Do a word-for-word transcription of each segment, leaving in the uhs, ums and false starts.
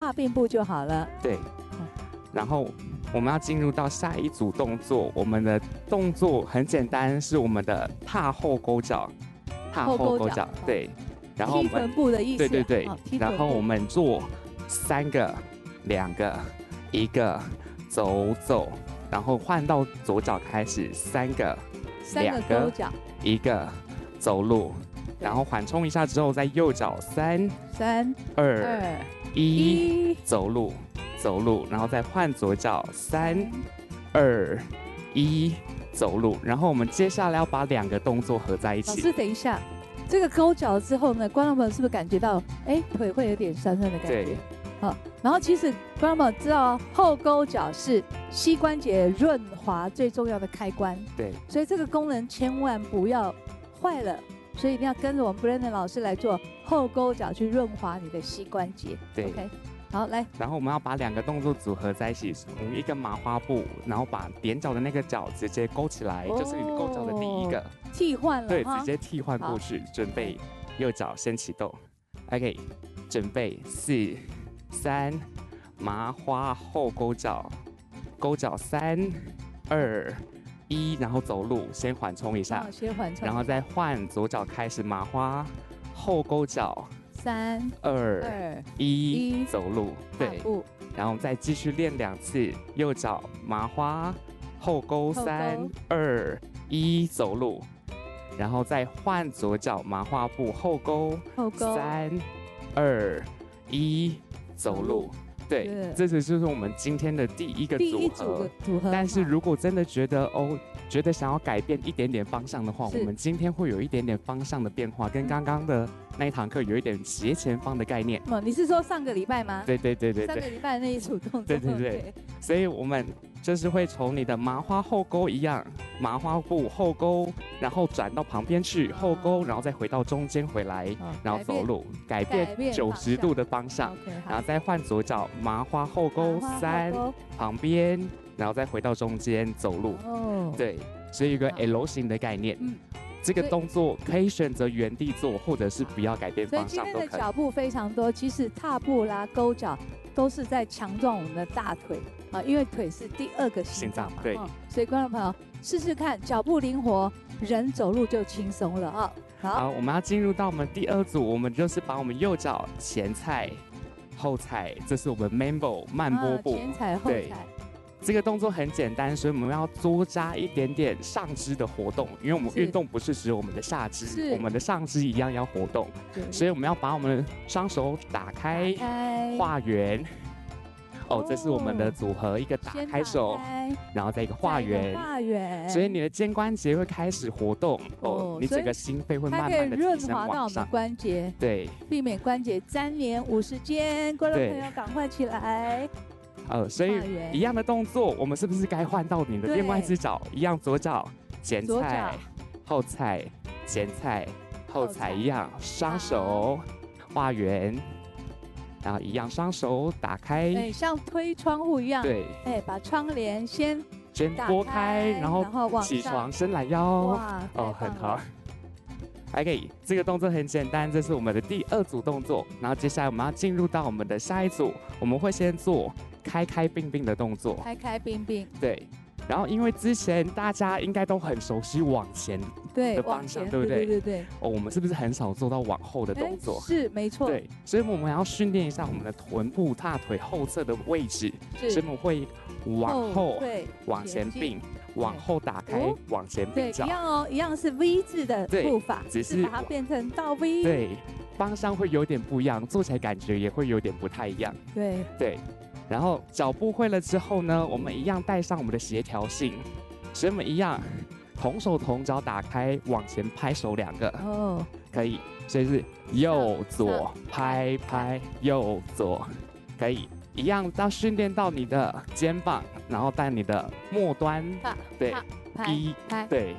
踏并步就好了。 对，然后我们要进入到下一组动作，我们的动作很简单，是我们的踏后勾脚，踏后勾脚，对。然后我们踢臀部的意思， 对对对，然后我们做三个、两个、一个，走走，然后换到左脚开始，三个、 两个、 一个，走路，然后缓冲一下之后，在右脚三、 三、 二、一，走路，走路，然后再换左脚三、二、一，走路，然后我们接下来要把两个动作合在一起。 老师，等一下。这个勾脚之后呢，观众朋友是不是感觉到，哎，腿会有点酸酸的感觉？好，然后其实观众朋友知道，后勾脚是膝关节润滑最重要的开关。 对， 所以这个功能千万不要坏了，所以一定要跟着我们 Brandon 老师来做后勾脚，去润滑你的膝关节。 对 ，OK。好，来， 然后我们要把两个动作组合在一起，用一个麻花布，然后把踮脚的那个脚直接勾起来，哦、就是你勾脚的第一个替换了， 对，直接替换过去。准备，右脚先启动 ，OK， 准备四、三，麻花后勾脚，勾脚三、二、一，然后走路，先缓冲一下， 哦、先缓冲， 然后再换左脚开始麻花后勾脚。 三二一，走路，对，然后再继续练两次，右脚麻花后勾三二一，走路，然后再换左脚麻花步后勾三二一，走路。对，这只就是我们今天的第一个组合。 组合。 但是如果真的觉得哦，觉得想要改变一点点方向的话，我们今天会有一点点方向的变化，跟刚刚的那一堂课有一点斜前方的概念。 哦，你是说上个礼拜吗？ 对对对对对。上个礼拜那一组动作。 对对对。所以我们就是会从你的麻花后勾一样，麻花步后勾，然后转到旁边去后勾，然后再回到中间回来，然后走路，改变九十度的方向，然后再换左脚麻花后勾三，旁边，然后再回到中间走路。哦。对，所以一个 L 型的概念。嗯。这个动作可以选择原地做，或者是不要改变方向都可以。 所以今天的脚步非常多，其实踏步啦、勾脚都是在强壮我们的大腿啊，因为腿是第二个心脏嘛。 对。 哦、所以观众朋友试试看，脚步灵活，人走路就轻松了啊。好， 好，我们要进入到我们第二组，我们就是把我们右脚前踩、后踩，这是我们 Mambo 慢波步。 啊、前踩后踩。 这个动作很简单，所以我们要多加一点点上肢的活动，因为我们运动不是只有我们的下肢，我们的上肢一样要活动，所以我们要把我们的双手打开，画圆。哦，这是我们的组合，一个打开手，然后再一个画圆， 画圆， 所以你的肩关节会开始活动，哦，你整个心肺会慢慢的提升往上， 关节， 对， 避免关节粘连五十肩，观众朋友赶快起来。 呃，所以一样的动作，我们是不是该换到你的另外一只脚？一样，左脚前踩、后踩、前踩、后踩一样，双手画圆，然后一样，双手打开， 对，像推窗户一样， 对， 哎，把窗帘先先拨开，然后起床伸懒腰， 哇， 哦，很好。OK， 这个动作很简单，这是我们的第二组动作。然后接下来我们要进入到我们的下一组，我们会先做开开并并的动作。 开开并并。 对。然后因为之前大家应该都很熟悉往前的方向，对不对？ 对对对。 哦，我们是不是很少做到往后的动作？ 是，没错。 对，所以我们要训练一下我们的臀部、大腿后侧的位置。所以我们会往后、往前并。往后打开，哦、往前并脚， 一样哦，一样是 V 字的步伐， 只是把它变成倒 V。 对，方向会有点不一样，做起来感觉也会有点不太一样。 对对，然后脚步会了之后呢，我们一样带上我们的协调性，所以我们一样同手同脚打开，往前拍手两个。哦，可以，所以是右左拍拍，右左，可以。一样要训练到你的肩膀，然后带你的末端，对，一，对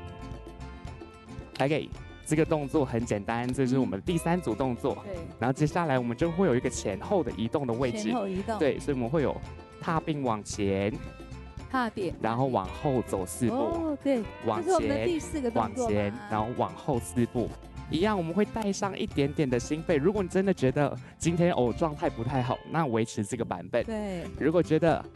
，OK， 这个动作很简单，这是我们第三组动作。对，然后接下来我们就会有一个前后的移动的位置， 前后移动， 对，所以我们会有踏并往前， 踏并， 然后往后走四步， 哦，对， 往前，往前，然后往后四步。 一样我们会带上一点点的心肺。如果你真的觉得今天哦状态不太好，那维持这个版本。 对。 如果觉得